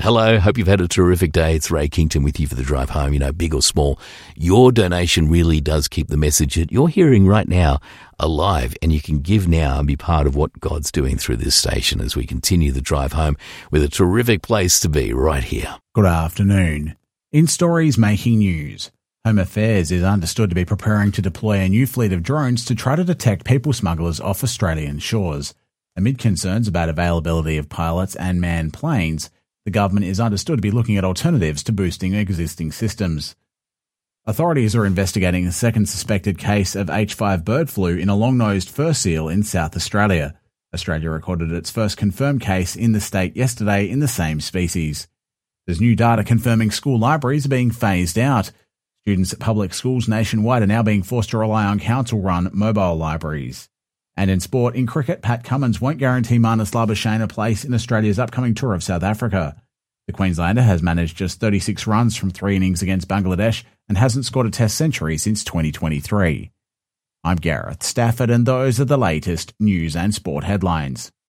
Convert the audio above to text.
Hello, hope you've had a terrific day. It's Ray Kington with you for the drive home. You know, big or small, your donation really does keep the message that you're hearing right now alive, and you can give now and be part of what God's doing through this station as we continue the drive home with a terrific place to be right here. Good afternoon. In stories making news, Home Affairs is understood to be preparing to deploy a new fleet of drones to try to detect people smugglers off Australian shores. Amid concerns about availability of pilots and manned planes, the government is understood to be looking at alternatives to boosting existing systems. Authorities are investigating a second suspected case of H5 bird flu in a long-nosed fur seal in South Australia. Australia recorded its first confirmed case in the state yesterday in the same species. There's new data confirming school libraries are being phased out. Students at public schools nationwide are now being forced to rely on council-run mobile libraries. And in sport, in cricket, Pat Cummins won't guarantee Marnus Labuschagne a place in Australia's upcoming tour of South Africa. The Queenslander has managed just 36 runs from 3 innings against Bangladesh and hasn't scored a test century since 2023. I'm Gareth Stafford, and those are the latest news and sport headlines.